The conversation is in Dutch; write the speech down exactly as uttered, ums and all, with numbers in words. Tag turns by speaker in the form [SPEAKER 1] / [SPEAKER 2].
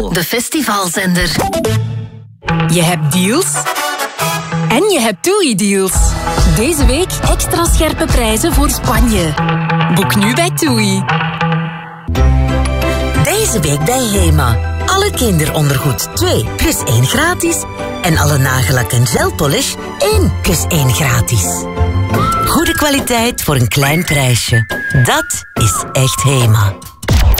[SPEAKER 1] Hallo, de festivalzender.
[SPEAKER 2] Je hebt deals en je hebt TUI-deals. Deze week extra scherpe prijzen voor Spanje. Boek nu bij TUI.
[SPEAKER 3] Deze week bij Hema. Alle kinderondergoed twee plus één gratis. En alle nagellak en gelpolish één plus één gratis. Goede kwaliteit voor een klein prijsje. Dat is echt Hema.